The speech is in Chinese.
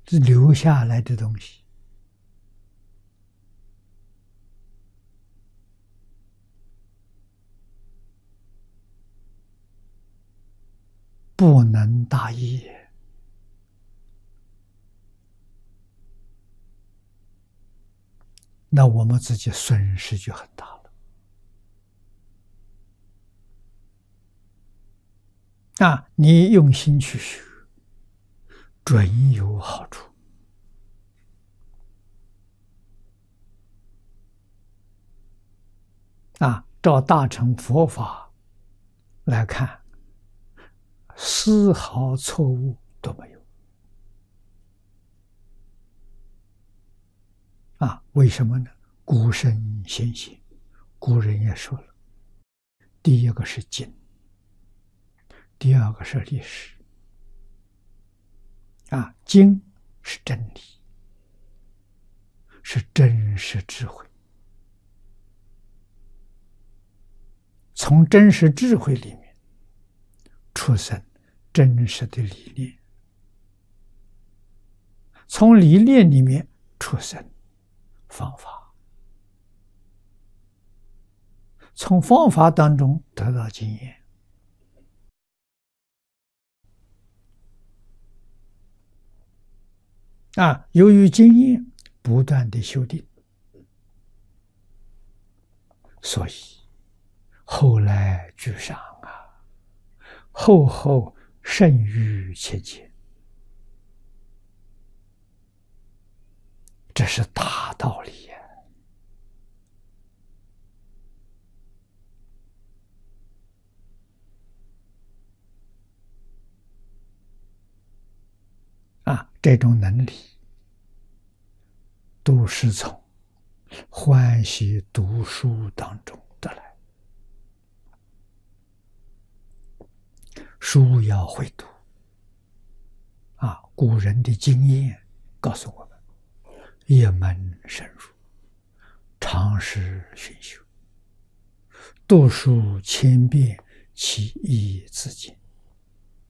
留下来的东西，不能大意，那我们自己损失就很大了。你用心去学，准有好处。照大乘佛法来看，丝毫错误都没有。为什么呢？古圣先贤，古人也说了，第一个是经，第二个是历史。经是真理，是真实智慧。从真实智慧里面出生真实的理念，从理念里面出生方法，从方法当中得到经验。由于经验不断的修订，所以后来居上后后胜于前前，这是大道理呀。这种能力都是从欢喜读书当中得来。书要会读古人的经验告诉我们，一门深入，常识熏修，读书千遍，其义自见。